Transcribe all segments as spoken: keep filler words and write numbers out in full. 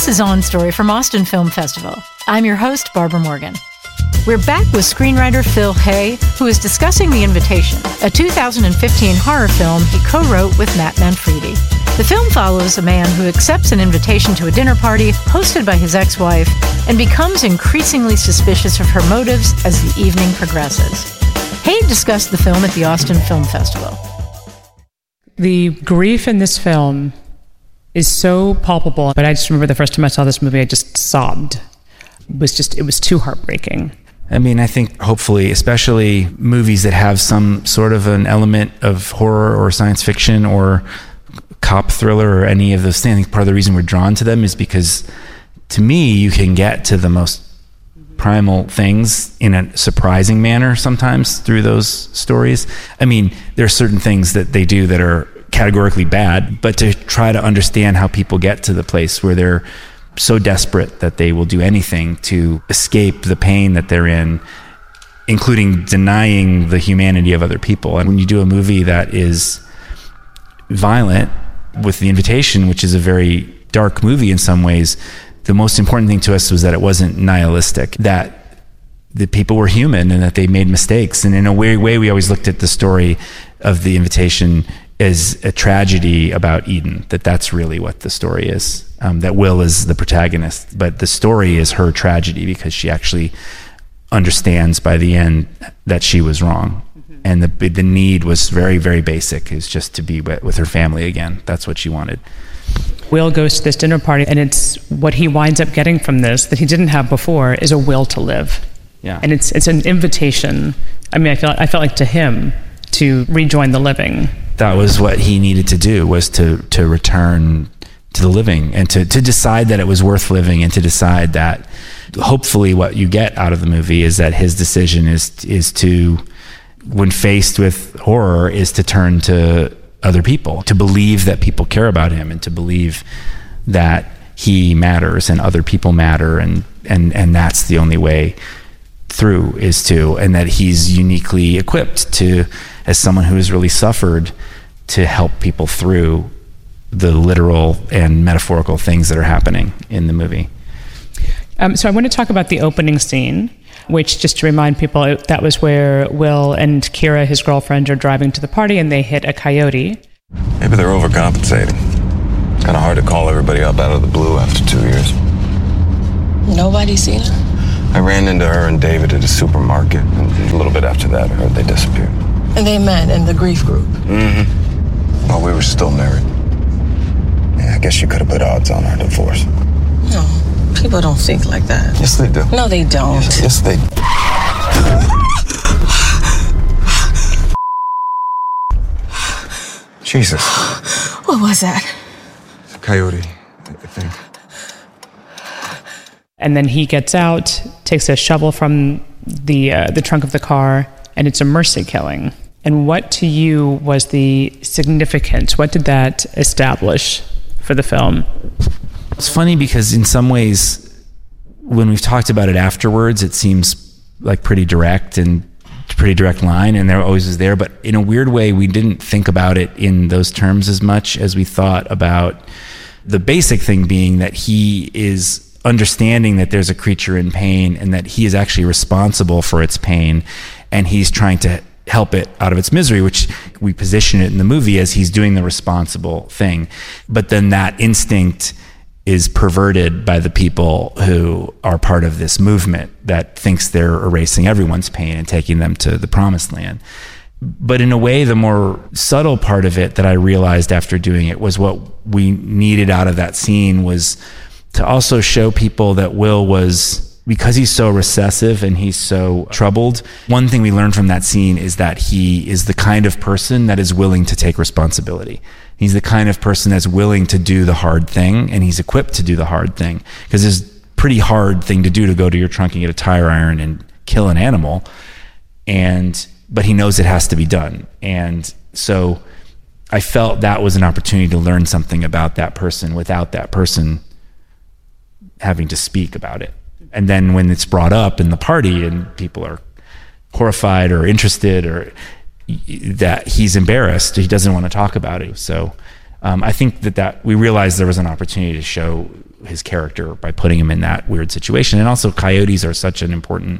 This is On Story from Austin Film Festival. I'm your host, Barbara Morgan. We're back with screenwriter Phil Hay, who is discussing The Invitation, a two thousand fifteen horror film he co-wrote with Matt Manfredi. The film follows a man who accepts an invitation to a dinner party hosted by his ex-wife and becomes increasingly suspicious of her motives as the evening progresses. Hay discussed the film at the Austin Film Festival. The grief in this film is so palpable, but I just remember the first time I saw this movie, I just sobbed. It was just, it was too heartbreaking. I mean, I think hopefully, especially movies that have some sort of an element of horror or science fiction or cop thriller or any of those things, I think part of the reason we're drawn to them is because, to me, you can get to the most primal things in a surprising manner sometimes through those stories. I mean, there are certain things that they do that are categorically bad, but to try to understand how people get to the place where they're so desperate that they will do anything to escape the pain that they're in, including denying the humanity of other people. And when you do a movie that is violent, with The Invitation, which is a very dark movie in some ways, the most important thing to us was that it wasn't nihilistic, that the people were human and that they made mistakes. And in a weird way, we always looked at the story of The Invitation as a tragedy about Eden, that that's really what the story is. Um, that Will is the protagonist, but the story is her tragedy because she actually understands by the end that she was wrong. Mm-hmm. And the the need was very, very basic, is just to be with, with her family again. That's what she wanted. Will goes to this dinner party, and it's what he winds up getting from this that he didn't have before is a will to live. Yeah. And it's it's an invitation. I mean, I feel I felt like to him to rejoin the living. That was what he needed to do, was to to return to the living and to, to decide that it was worth living, and to decide that hopefully what you get out of the movie is that his decision is is to, when faced with horror, is to turn to other people, to believe that people care about him, and to believe that he matters and other people matter, and and and that's the only way through, is to, and that he's uniquely equipped to, as someone who has really suffered, to help people through the literal and metaphorical things that are happening in the movie. Um, so I want to talk about the opening scene, which, just to remind people, that was where Will and Kira, his girlfriend, are driving to the party and they hit a coyote. Maybe they're overcompensating. It's kind of hard to call everybody up out of the blue after two years. Nobody's seen her? I ran into her and David at a supermarket, and a little bit after that I heard they disappeared. And they met in the grief group? Mm-hmm. While we were still married. Yeah, I guess you could have put odds on our divorce. No, people don't think like that. Yes, they do. No, they don't. Yes, yes they do. Jesus. What was that? It's a coyote, I think. And then he gets out, takes a shovel from the uh, the trunk of the car, and it's a mercy killing. And what to you was the significance? What did that establish for the film? It's funny because in some ways, when we've talked about it afterwards, it seems like pretty direct and pretty direct line, and there always is there. But in a weird way, we didn't think about it in those terms as much as we thought about the basic thing being that he is understanding that there's a creature in pain and that he is actually responsible for its pain, and he's trying to help it out of its misery, which we position it in the movie as he's doing the responsible thing. But then that instinct is perverted by the people who are part of this movement that thinks they're erasing everyone's pain and taking them to the promised land. But in a way, the more subtle part of it that I realized after doing it was what we needed out of that scene was to also show people that Will was, because he's so recessive and he's so troubled, one thing we learned from that scene is that he is the kind of person that is willing to take responsibility. He's the kind of person that's willing to do the hard thing, and he's equipped to do the hard thing, because it's a pretty hard thing to do, to go to your trunk and get a tire iron and kill an animal. And but he knows it has to be done. And so I felt that was an opportunity to learn something about that person without that person having to speak about it. And then when it's brought up in the party and people are horrified or interested, or that he's embarrassed, he doesn't want to talk about it. So um, I think that, that we realized there was an opportunity to show his character by putting him in that weird situation. And also coyotes are such an important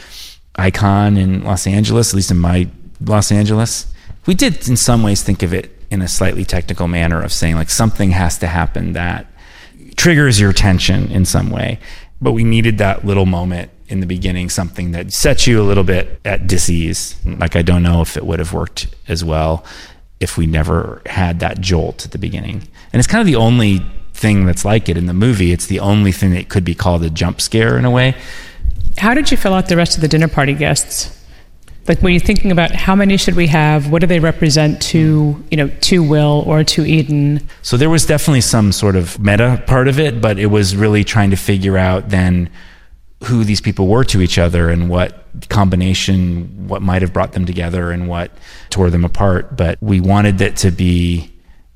icon in Los Angeles, at least in my Los Angeles. We did in some ways think of it in a slightly technical manner of saying like something has to happen that triggers your attention in some way. But we needed that little moment in the beginning, something that sets you a little bit at dis-ease. Like, I don't know if it would have worked as well if we never had that jolt at the beginning. And it's kind of the only thing that's like it in the movie. It's the only thing that could be called a jump scare in a way. How did you fill out the rest of the dinner party guests? Like, were you thinking about how many should we have? What do they represent to, you know, to Will or to Eden? So there was definitely some sort of meta part of it, but it was really trying to figure out then who these people were to each other and what combination, what might have brought them together and what tore them apart. But we wanted it to be,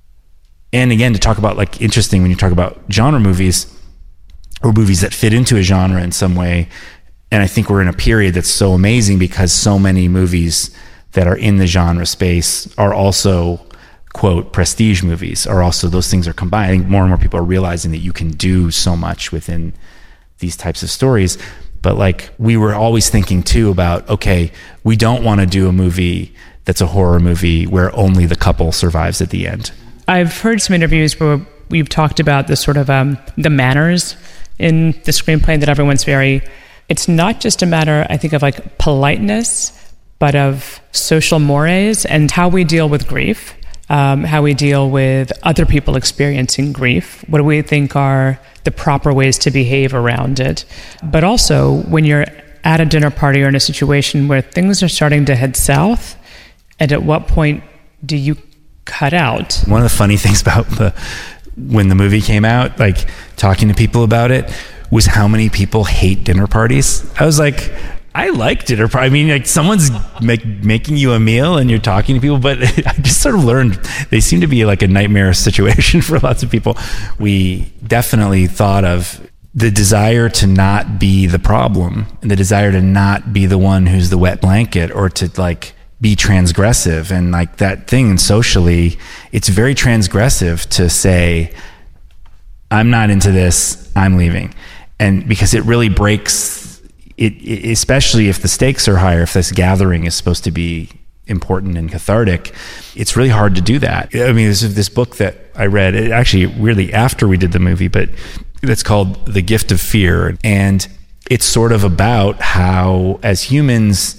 and again, to talk about, like, interesting when you talk about genre movies or movies that fit into a genre in some way. And I think we're in a period that's so amazing because so many movies that are in the genre space are also, quote, prestige movies, are also, those things are combined. I think more and more people are realizing that you can do so much within these types of stories. But like, we were always thinking too about, okay, we don't want to do a movie that's a horror movie where only the couple survives at the end. I've heard some interviews where we've talked about the sort of um, the manners in the screenplay, that everyone's very, it's not just a matter, I think, of like politeness, but of social mores and how we deal with grief, um, how we deal with other people experiencing grief. What do we think are the proper ways to behave around it? But also, when you're at a dinner party or in a situation where things are starting to head south, and at what point do you cut out? One of the funny things about the when the movie came out, like talking to people about it, was how many people hate dinner parties. I was like, I like dinner parties. I mean, like, someone's make, making you a meal and you're talking to people, but I just sort of learned they seem to be like a nightmare situation for lots of people. We definitely thought of the desire to not be the problem and the desire to not be the one who's the wet blanket, or to like be transgressive. And like that thing, and socially, it's very transgressive to say, I'm not into this, I'm leaving. And because it really breaks it, it, especially if the stakes are higher, if this gathering is supposed to be important and cathartic, it's really hard to do that. I mean, there's this book that I read, it actually really after we did the movie, but it's called The Gift of Fear. And it's sort of about how, as humans,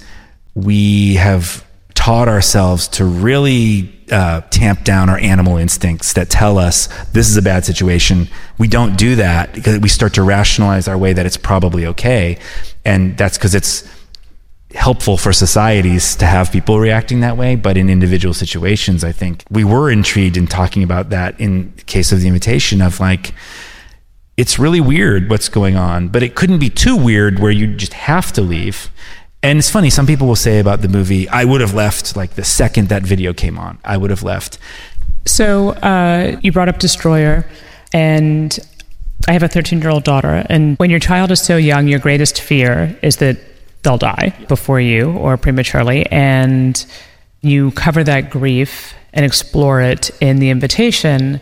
we have taught ourselves to really uh, tamp down our animal instincts that tell us this is a bad situation. We don't do that because we start to rationalize our way that it's probably okay. And that's because it's helpful for societies to have people reacting that way. But in individual situations, I think we were intrigued in talking about that in the case of The Invitation, of like, it's really weird what's going on, but it couldn't be too weird where you just have to leave. And it's funny, some people will say about the movie, I would have left like the second that video came on. I would have left. So uh, you brought up Destroyer, and I have a thirteen-year-old daughter, and when your child is so young, your greatest fear is that they'll die before you or prematurely, and you cover that grief and explore it in The Invitation.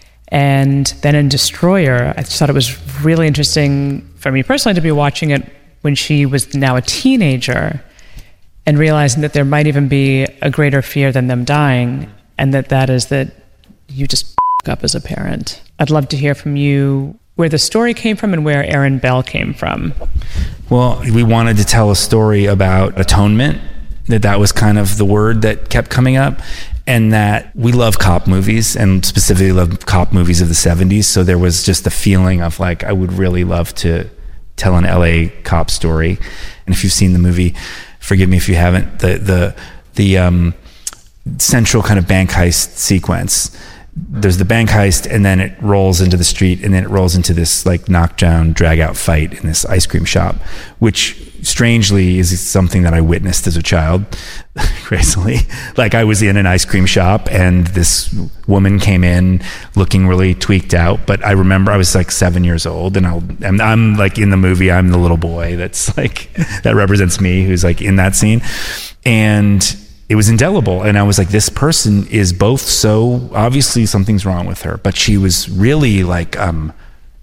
And then in Destroyer, I just thought it was really interesting for me personally to be watching it when she was now a teenager, and realizing that there might even be a greater fear than them dying, and that that is that you just f*** up as a parent. I'd love to hear from you where the story came from and where Aaron Bell came from. Well, we wanted to tell a story about atonement, that that was kind of the word that kept coming up, and that we love cop movies, and specifically love cop movies of the seventies. So there was just the feeling of like, I would really love to tell an L A cop story. And if you've seen the movie, forgive me if you haven't, the the the um, central kind of bank heist sequence, there's the bank heist, and then it rolls into the street, and then it rolls into this like knockdown, drag out fight in this ice cream shop, which strangely is something that I witnessed as a child, crazily. Like, I was in an ice cream shop, and this woman came in looking really tweaked out, but I remember I was like seven years old, and I'll, and I'm like in the movie, I'm the little boy that's like, that represents me, who's like in that scene. And it was indelible. And I was like, this person is both so, obviously something's wrong with her, but she was really like, um,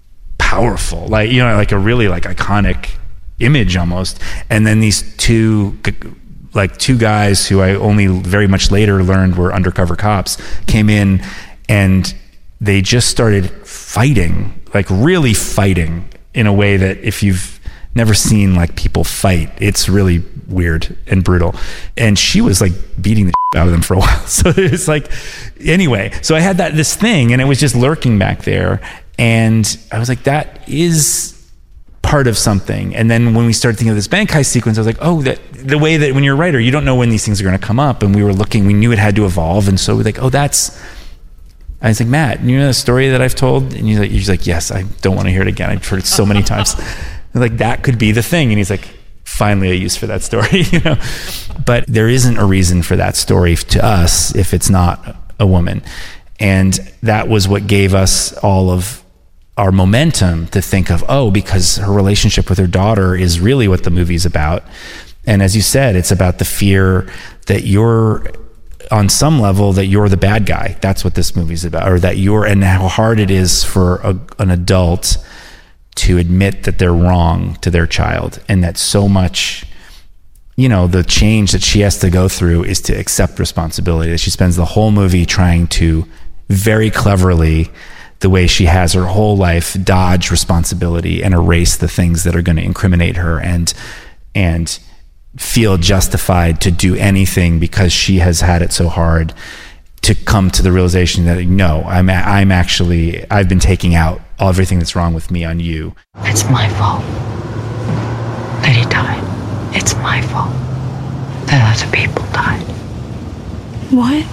powerful, like, you know, like a really like iconic image almost. And then these two, like two guys who I only very much later learned were undercover cops came in, and they just started fighting, like really fighting in a way that if you've never seen like people fight, it's really weird and brutal. And she was like beating the out of them for a while. So it's like, anyway, so I had that, this thing, and it was just lurking back there. And I was like, that is part of something. And then when we started thinking of this bank heist sequence, I was like, oh, that the way that when you're a writer, you don't know when these things are going to come up. And we were looking, we knew it had to evolve. And so we're like, oh, that's, I was like, Matt, you know the story that I've told? And he's like, he's like, yes, I don't want to hear it again. I've heard it so many times. Like, that could be the thing. And he's like, finally a use for that story, you know? But there isn't a reason for that story to us if it's not a woman. And that was what gave us all of our momentum to think of, oh, because her relationship with her daughter is really what the movie's about. And as you said, it's about the fear that you're, on some level, that you're the bad guy. That's what this movie's about, or that you're, and how hard it is for a, an adult to admit that they're wrong to their child. And that so much, you know, the change that she has to go through is to accept responsibility, that she spends the whole movie trying to very cleverly, the way she has her whole life, dodge responsibility and erase the things that are going to incriminate her, and and feel justified to do anything because she has had it so hard, to come to the realization that, no, I'm a, I'm actually, I've been taking out everything that's wrong with me on you. It's my fault that he died. It's my fault that other people died. What?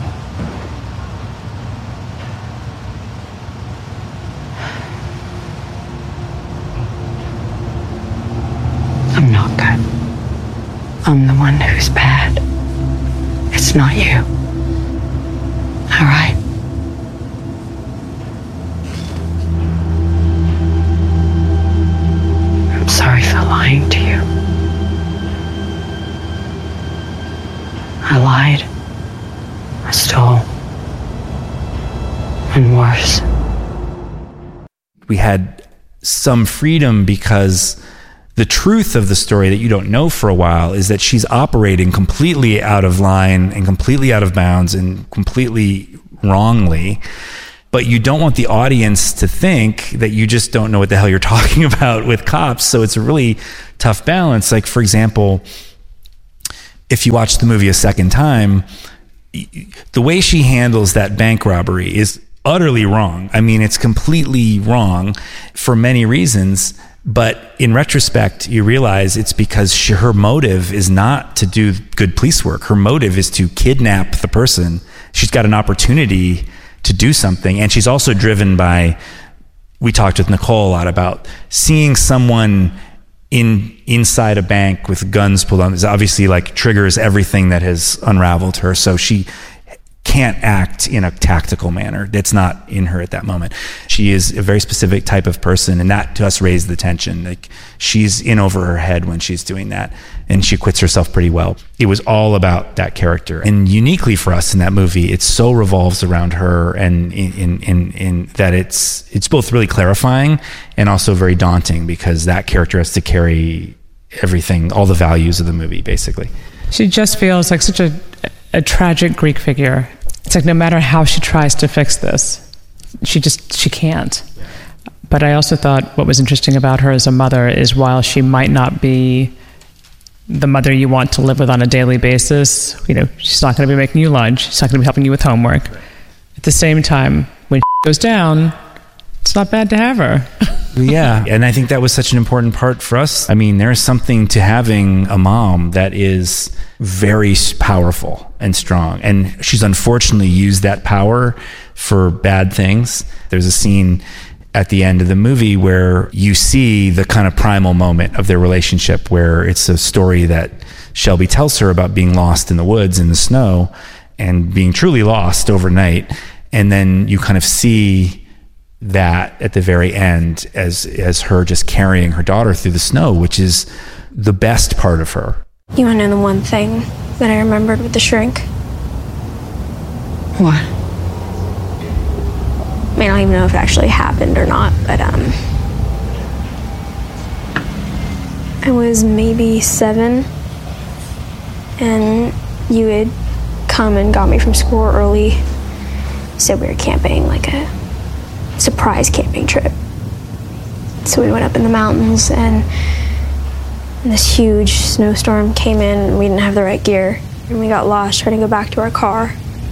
I'm not good. I'm the one who's bad. It's not you. All right? I'm sorry for lying to you. I lied. I stole. And worse. We had some freedom because the truth of the story that you don't know for a while is that she's operating completely out of line and completely out of bounds and completely wrongly. But you don't want the audience to think that you just don't know what the hell you're talking about with cops. So it's a really tough balance. Like, for example, if you watch the movie a second time, the way she handles that bank robbery is utterly wrong. I mean, it's completely wrong for many reasons. But in retrospect, you realize it's because she, her motive is not to do good police work. Her motive is to kidnap the person. She's got an opportunity to do something. And she's also driven by, we talked with Nicole a lot about seeing someone in inside a bank with guns pulled on. This obviously like triggers everything that has unraveled her. So she can't act in a tactical manner. That's not in her at that moment. She is a very specific type of person, and that to us raised the tension. Like, she's in over her head when she's doing that, and she quits herself pretty well. It was all about that character, and uniquely for us in that movie, it so revolves around her, and in in in, in that it's it's both really clarifying and also very daunting, because that character has to carry everything, all the values of the movie, basically. She just feels like such a a tragic Greek figure. It's like no matter how she tries to fix this, she just, she can't. But I also thought what was interesting about her as a mother is, while she might not be the mother you want to live with on a daily basis, you know, she's not going to be making you lunch, she's not going to be helping you with homework. At the same time, when goes down, it's not bad to have her. Yeah, and I think that was such an important part for us. I mean, there's something to having a mom that is very powerful and strong, and she's unfortunately used that power for bad things. There's a scene at the end of the movie where you see the kind of primal moment of their relationship, where it's a story that Shelby tells her about being lost in the woods in the snow and being truly lost overnight, and then you kind of see that at the very end as as her just carrying her daughter through the snow, which is the best part of her. You want to know the one thing that I remembered with the shrink? What? I mean, I don't even know if it actually happened or not, but um, I was maybe seven, and you had come and got me from school early. Said we were camping, like a surprise camping trip. So we went up in the mountains, and this huge snowstorm came in, and we didn't have the right gear, and we got lost trying to go back to our car.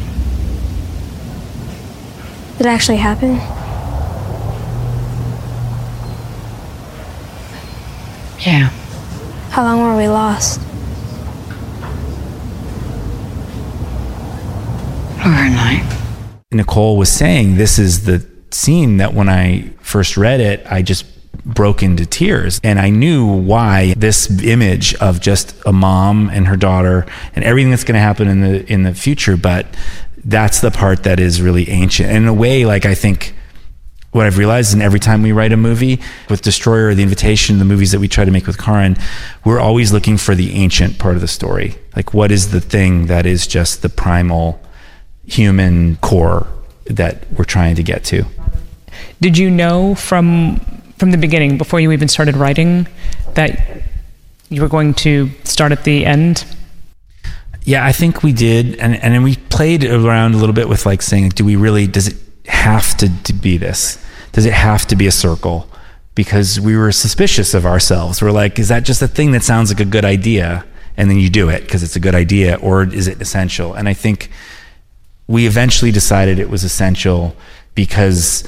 Did it actually happen? Yeah. How long were we lost? Overnight. Nicole was saying this is the scene that when I first read it, I just broke into tears. And I knew why this image of just a mom and her daughter and everything that's going to happen in the in the future, but that's the part that is really ancient. And in a way, like I think what I've realized, and every time we write a movie with Destroyer or The Invitation, the movies that we try to make with Karin, we're always looking for the ancient part of the story. Like, what is the thing that is just the primal human core that we're trying to get to? Did you know from from the beginning, before you even started writing, that you were going to start at the end? Yeah, I think we did, and and then we played around a little bit with like saying, do we really? Does it have to, to be this? Does it have to be a circle? Because we were suspicious of ourselves. We're like, is that just a thing that sounds like a good idea, and then you do it because it's a good idea, or is it essential? And I think we eventually decided it was essential because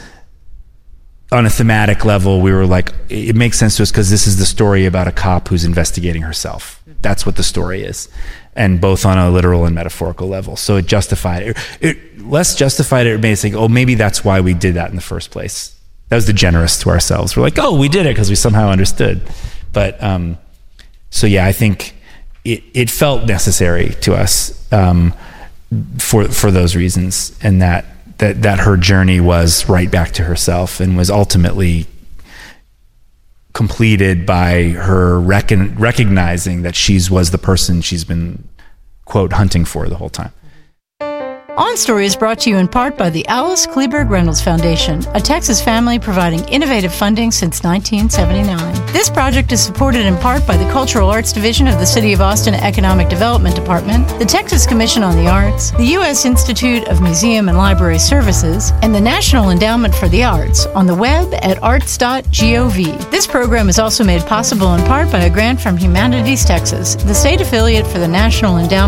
on a thematic level, we were like, it makes sense to us because this is the story about a cop who's investigating herself. That's what the story is. And both on a literal and metaphorical level. So it justified it. It less justified it, it made us think, oh, maybe that's why we did that in the first place. That was the generous to ourselves. We're like, oh, we did it because we somehow understood. But um, so yeah, I think it, it felt necessary to us um, for for those reasons, and that that that her journey was right back to herself and was ultimately completed by her recon- recognizing that she's was the person she's been, quote, hunting for the whole time. On Story is brought to you in part by the Alice Kleberg Reynolds Foundation, a Texas family providing innovative funding since nineteen seventy-nine. This project is supported in part by the Cultural Arts Division of the City of Austin Economic Development Department, the Texas Commission on the Arts, the U S Institute of Museum and Library Services, and the National Endowment for the Arts on the web at arts dot gov. This program is also made possible in part by a grant from Humanities Texas, the state affiliate for the National Endowment